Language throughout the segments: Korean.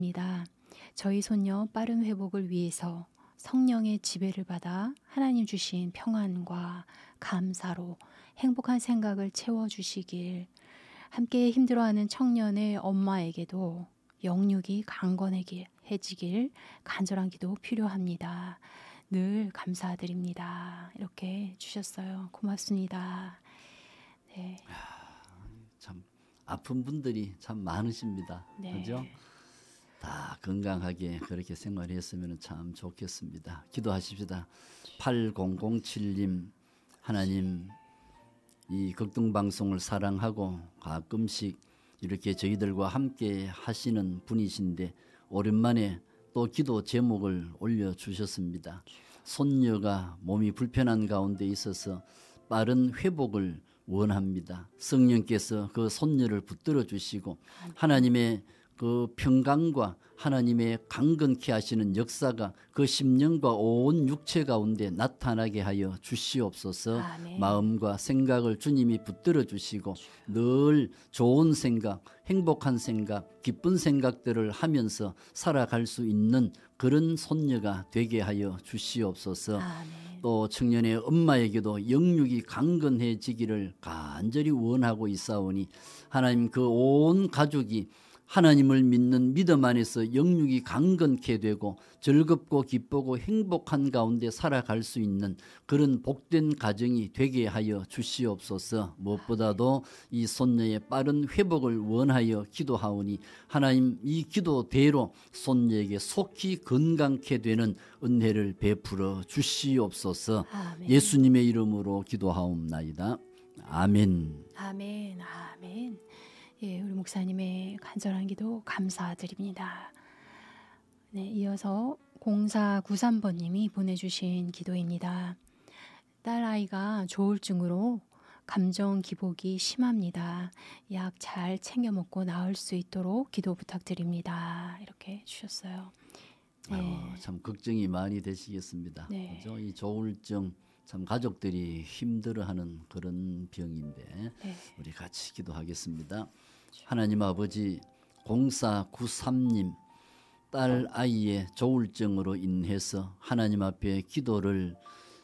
저희 손녀 빠른 회복을 위해서 성령의 지배를 받아 하나님 주신 평안과 감사로 행복한 생각을 채워주시길, 함께 힘들어하는 청년의 엄마에게도 영육이 강건해지길 간절한 기도 필요합니다. 늘 감사드립니다. 이렇게 주셨어요. 고맙습니다. 네. 참 아픈 분들이 참 많으십니다. 네. 그죠? 다 건강하게 그렇게 생활했으면 참 좋겠습니다. 기도하십시다. 8007님, 하나님 이 극동방송을 사랑하고 가끔씩 이렇게 저희들과 함께 하시는 분이신데 오랜만에 또 기도 제목을 올려주셨습니다. 손녀가 몸이 불편한 가운데 있어서 빠른 회복을 원합니다. 성령께서 그 손녀를 붙들어 주시고 하나님의 그 평강과 하나님의 강건케 하시는 역사가 그 심령과 온 육체 가운데 나타나게 하여 주시옵소서. 아멘. 마음과 생각을 주님이 붙들어 주시고 늘 좋은 생각, 행복한 생각, 기쁜 생각들을 하면서 살아갈 수 있는 그런 손녀가 되게 하여 주시옵소서. 아멘. 또 청년의 엄마에게도 영육이 강건해지기를 간절히 원하고 있사오니 하나님 그 온 가족이 하나님을 믿는 믿음 안에서 영육이 강건케 되고 즐겁고 기쁘고 행복한 가운데 살아갈 수 있는 그런 복된 가정이 되게 하여 주시옵소서. 무엇보다도 이 손녀의 빠른 회복을 원하여 기도하오니 하나님 이 기도대로 손녀에게 속히 건강케 되는 은혜를 베풀어 주시옵소서. 아멘. 예수님의 이름으로 기도하옵나이다. 아멘. 아멘. 아멘. 예, 우리 목사님의 간절한 기도 감사드립니다. 네, 이어서 0493번님이 보내주신 기도입니다. 딸아이가 조울증으로 감정 기복이 심합니다. 약 잘 챙겨 먹고 나을 수 있도록 기도 부탁드립니다. 이렇게 주셨어요. 네. 아이고, 참 걱정이 많이 되시겠습니다. 네. 그죠? 이 조울증 참 가족들이 힘들어하는 그런 병인데 네. 우리 같이 기도하겠습니다. 하나님 아버지 0493님 딸 아이의 조울증으로 인해서 하나님 앞에 기도를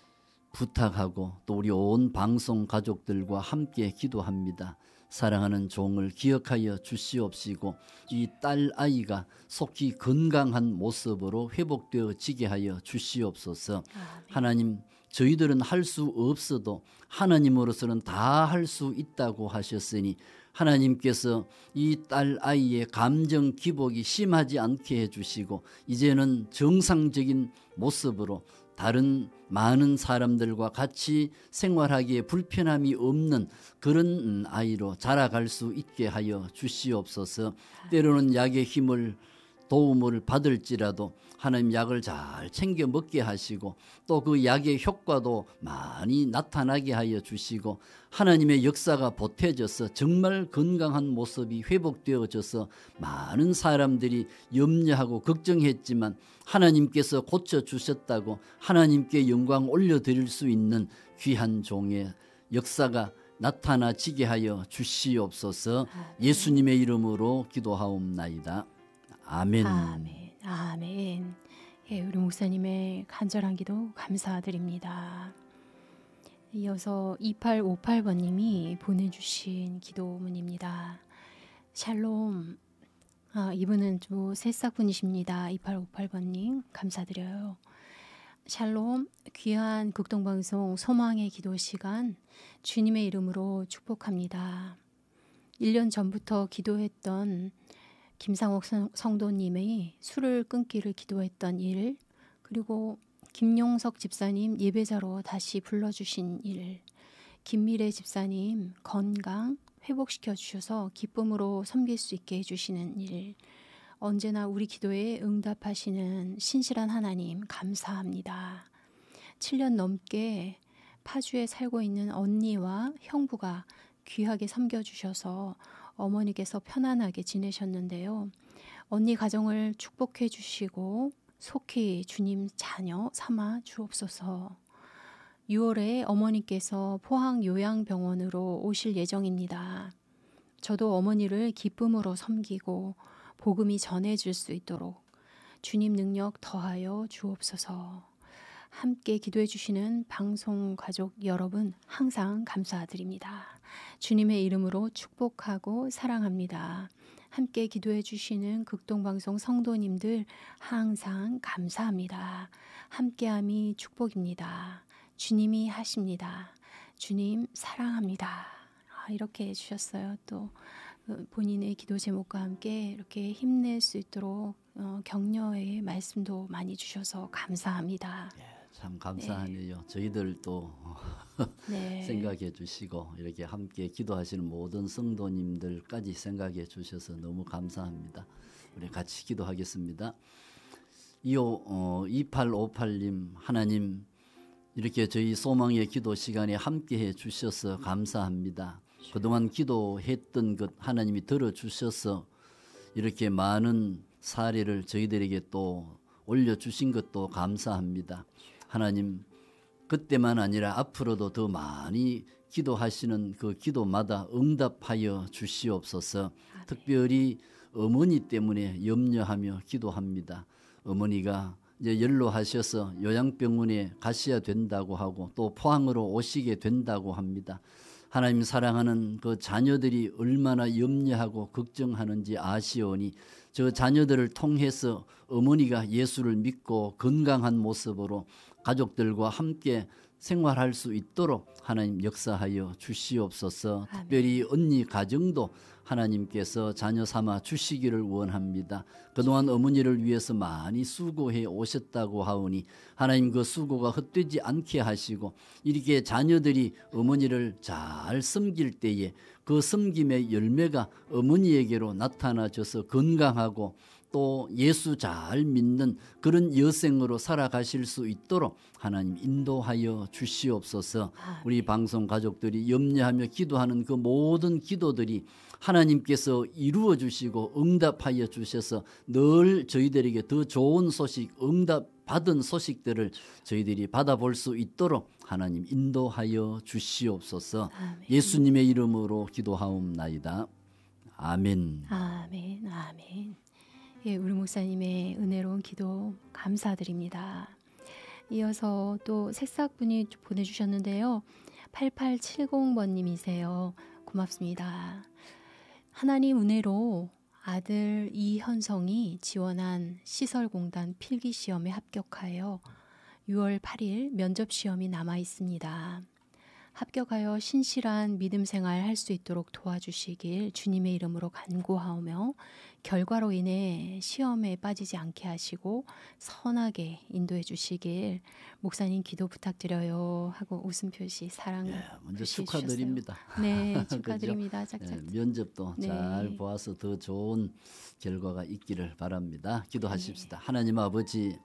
부탁하고 또 우리 온 방송 가족들과 함께 기도합니다. 사랑하는 종을 기억하여 주시옵시고 이 딸 아이가 속히 건강한 모습으로 회복되어지게 하여 주시옵소서. 하나님 저희들은 할 수 없어도 하나님으로서는 다 할 수 있다고 하셨으니 하나님께서 이 딸 아이의 감정 기복이 심하지 않게 해주시고 이제는 정상적인 모습으로 다른 많은 사람들과 같이 생활하기에 불편함이 없는 그런 아이로 자라갈 수 있게 하여 주시옵소서. 때로는 약의 힘을 도움을 받을지라도 하나님 약을 잘 챙겨 먹게 하시고 또 그 약의 효과도 많이 나타나게 하여 주시고 하나님의 역사가 보태져서 정말 건강한 모습이 회복되어져서 많은 사람들이 염려하고 걱정했지만 하나님께서 고쳐주셨다고 하나님께 영광 올려드릴 수 있는 귀한 종의 역사가 나타나지게 하여 주시옵소서. 예수님의 이름으로 기도하옵나이다. 아멘. 아멘. 아멘. 예, 우리 목사님의 간절한 기도 감사드립니다. 이어서 2858번님이 보내주신 기도문입니다. 샬롬. 이분은 좀 새싹분이십니다. 2858번님 감사드려요. 샬롬. 귀한 극동방송 소망의 기도 시간 주님의 이름으로 축복합니다. 1년 전부터 기도했던 김상옥 성도님의 술을 끊기를 기도했던 일, 그리고 김용석 집사님 예배자로 다시 불러주신 일, 김미래 집사님 건강 회복시켜 주셔서 기쁨으로 섬길 수 있게 해주시는 일, 언제나 우리 기도에 응답하시는 신실한 하나님 감사합니다. 7년 넘게 파주에 살고 있는 언니와 형부가 귀하게 섬겨주셔서 어머니께서 편안하게 지내셨는데요. 언니 가정을 축복해 주시고 속히 주님 자녀 삼아 주옵소서. 6월에 어머니께서 포항 요양병원으로 오실 예정입니다. 저도 어머니를 기쁨으로 섬기고 복음이 전해질 수 있도록 주님 능력 더하여 주옵소서. 함께 기도해 주시는 방송 가족 여러분 항상 감사드립니다. 주님의 이름으로 축복하고 사랑합니다. 함께 기도해 주시는 극동방송 성도님들 항상 감사합니다. 함께함이 축복입니다. 주님이 하십니다. 주님 사랑합니다. 이렇게 해주셨어요. 또 본인의 기도 제목과 함께 이렇게 힘낼 수 있도록 격려의 말씀도 많이 주셔서 감사합니다. 참 감사하네요. 네. 저희들도 네. 생각해 주시고 이렇게 함께 기도하시는 모든 성도님들까지 생각해 주셔서 너무 감사합니다. 우리 같이 기도하겠습니다. 2858님 하나님 이렇게 저희 소망의 기도 시간에 함께해 주셔서 감사합니다. 그동안 기도했던 것 하나님이 들어주셔서 이렇게 많은 사례를 저희들에게 또 올려주신 것도 감사합니다. 하나님 그때만 아니라 앞으로도 더 많이 기도하시는 그 기도마다 응답하여 주시옵소서. 특별히 어머니 때문에 염려하며 기도합니다. 어머니가 이제 연로하셔서 요양병원에 가셔야 된다고 하고 또 포항으로 오시게 된다고 합니다. 하나님 사랑하는 그 자녀들이 얼마나 염려하고 걱정하는지 아시오니 저 자녀들을 통해서 어머니가 예수를 믿고 건강한 모습으로 가족들과 함께 생활할 수 있도록 하나님 역사하여 주시옵소서. 아멘. 특별히 언니 가정도 하나님께서 자녀 삼아 주시기를 원합니다. 그동안 어머니를 위해서 많이 수고해 오셨다고 하오니 하나님 그 수고가 헛되지 않게 하시고 이렇게 자녀들이 어머니를 잘 섬길 때에 그 섬김의 열매가 어머니에게로 나타나줘서 건강하고 또 예수 잘 믿는 그런 여생으로 살아가실 수 있도록 하나님 인도하여 주시옵소서. 우리 방송 가족들이 염려하며 기도하는 그 모든 기도들이 하나님께서 이루어 주시고 응답하여 주셔서 늘 저희들에게 더 좋은 소식, 응답 받은 소식들을 저희들이 받아볼 수 있도록 하나님 인도하여 주시옵소서. 아멘. 예수님의 이름으로 기도하옵나이다. 아멘. 아멘. 아멘. 예, 우리 목사님의 은혜로운 기도 감사드립니다. 이어서 또 새싹분이 보내주셨는데요. 8870번님이세요. 고맙습니다. 하나님 은혜로 아들 이현성이 지원한 시설공단 필기시험에 합격하여 6월 8일 면접시험이 남아 있습니다. 합격하여 신실한 믿음 생활 할 수 있도록 도와주시길 주님의 이름으로 간구하오며 결과로 인해 시험에 빠지지 않게 하시고 선하게 인도해 주시길 목사님 기도 부탁드려요 하고 웃음 표시 사랑 먼저 축하드립니다. 네, 축하드립니다. 짝짝. 면접도 잘 보아서 더 좋은 결과가 있기를 바랍니다. 기도하십시다. 하나님 아버지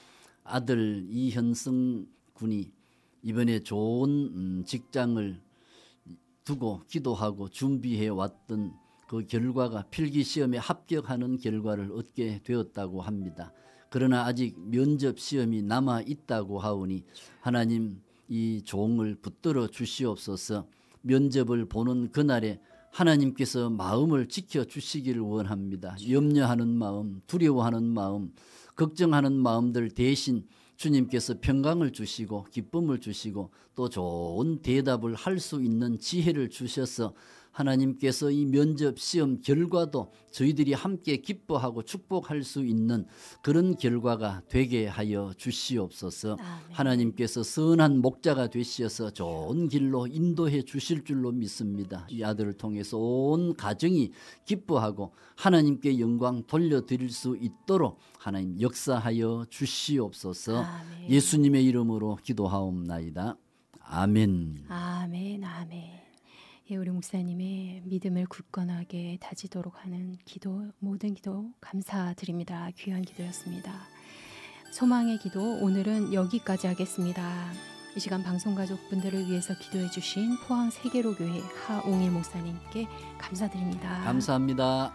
아들 이현승 군이 이번에 좋은 직장을 두고 기도하고 준비해 왔던 그 결과가 필기시험에 합격하는 결과를 얻게 되었다고 합니다. 그러나 아직 면접시험이 남아 있다고 하오니 하나님 이 종을 붙들어 주시옵소서. 면접을 보는 그날에 하나님께서 마음을 지켜주시기를 원합니다. 염려하는 마음, 두려워하는 마음, 걱정하는 마음들 대신 주님께서 평강을 주시고 기쁨을 주시고 또 좋은 대답을 할 수 있는 지혜를 주셔서 하나님께서 이 면접 시험 결과도 저희들이 함께 기뻐하고 축복할 수 있는 그런 결과가 되게 하여 주시옵소서. 아멘. 하나님께서 선한 목자가 되시어서 좋은 길로 인도해 주실 줄로 믿습니다. 이 아들을 통해서 온 가정이 기뻐하고 하나님께 영광 돌려드릴 수 있도록 하나님 역사하여 주시옵소서. 아멘. 예수님의 이름으로 기도하옵나이다. 아멘. 아멘. 아멘. 예, 우리 목사님의 믿음을 굳건하게 다지도록 하는 기도, 모든 기도 감사드립니다. 귀한 기도였습니다. 소망의 기도 오늘은 여기까지 하겠습니다. 이 시간 방송 가족분들을 위해서 기도해 주신 포항 세계로교회 하옹일 목사님께 감사드립니다. 감사합니다.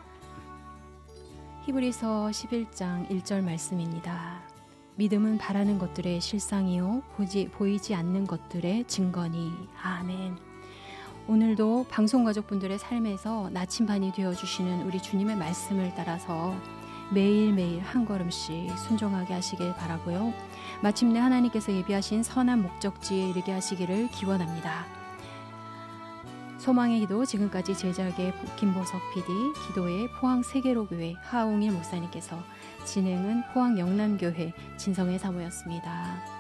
히브리서 11장 1절 말씀입니다. 믿음은 바라는 것들의 실상이요 보이지 않는 것들의 증거니. 아멘. 오늘도 방송가족분들의 삶에서 나침반이 되어주시는 우리 주님의 말씀을 따라서 매일매일 한 걸음씩 순종하게 하시길 바라고요. 마침내 하나님께서 예비하신 선한 목적지에 이르게 하시기를 기원합니다. 소망의 기도, 지금까지 제작의 김보석 PD, 기도의 포항 세계로교회 하웅일 목사님께서, 진행은 포항 영남교회 진성의 사모였습니다.